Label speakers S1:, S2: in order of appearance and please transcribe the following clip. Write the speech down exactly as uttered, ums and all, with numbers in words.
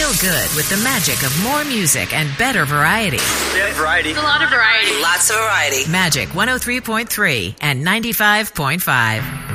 S1: Feel good with the magic of more music and better variety.
S2: We have variety.
S3: A lot of variety.
S4: Lots of variety.
S1: Magic one oh three point three and ninety-five point five.